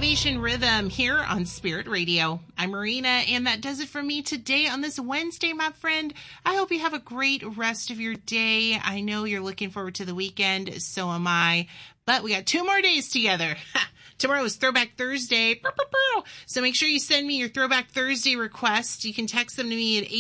Salvation Rhythm here on Spirit Radio. I'm Marina, and that does it for me today on this Wednesday, my friend. I hope you have a great rest of your day. I know you're looking forward to the weekend, so am I. But we got 2 more days together. Tomorrow is Throwback Thursday. So make sure you send me your Throwback Thursday requests. You can text them to me at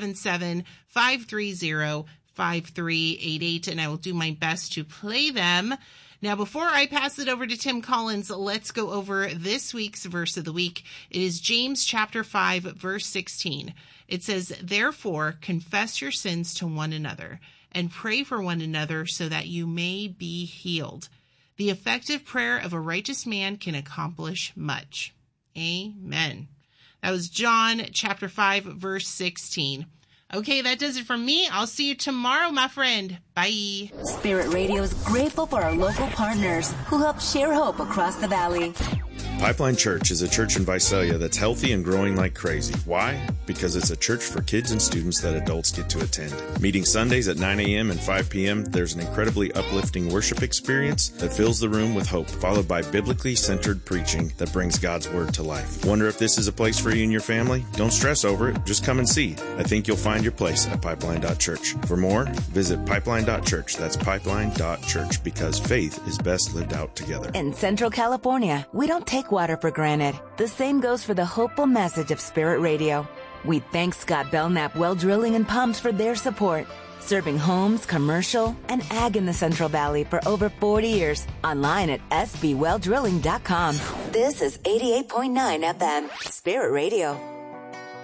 877-530-5388, and I will do my best to play them. Now, before I pass it over to Tim Collins, let's go over this week's verse of the week. It is James chapter 5, verse 16. It says, "Therefore, confess your sins to one another and pray for one another so that you may be healed. The effective prayer of a righteous man can accomplish much." Amen. That was John chapter 5, verse 16. Okay, that does it from me. I'll see you tomorrow, my friend. Bye. Spirit Radio is grateful for our local partners who help share hope across the valley. Pipeline Church is a church in Visalia that's healthy and growing like crazy. Why? Because it's a church for kids and students that adults get to attend. Meeting Sundays at 9 a.m. and 5 p.m., there's an incredibly uplifting worship experience that fills the room with hope, followed by biblically centered preaching that brings God's Word to life. Wonder if this is a place for you and your family? Don't stress over it. Just come and see. I think you'll find your place at Pipeline.Church. For more, visit Pipeline.Church. That's Pipeline.Church, because faith is best lived out together. In Central California, we don't take water for granted. The same goes for the hopeful message of Spirit Radio. We thank Scott Belknap Well Drilling and Pumps for their support, serving homes, commercial, and ag in the Central Valley for over 40 years. Online at sbwelldrilling.com. This is 88.9 FM, Spirit Radio.